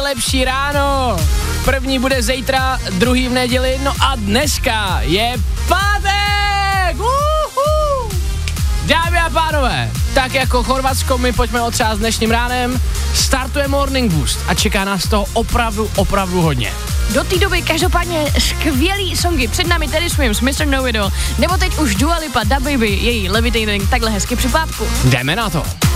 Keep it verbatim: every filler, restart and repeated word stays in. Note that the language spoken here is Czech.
nejlepší ráno. První bude zítra, druhý v neděli, no a dneska je pátek! Uhu! Dámy a pánové, tak jako Chorvatsko, my pojďme otřást dnešním ránem. Startuje Morning Boost a čeká nás toho opravdu, opravdu hodně. Do té doby každopádně skvělý songy. Před námi Teddy Swims, mister Know It All, nebo teď už Dua Lipa, Da Baby, její Levitating, takhle hezky při pátku. Jdeme na to.